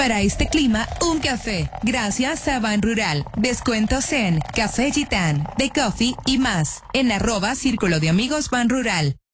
Para este clima, un café. Gracias a Ban Rural. Descuentos en Café Gitán, The Coffee y más. En @Círculo de Amigos Ban Rural.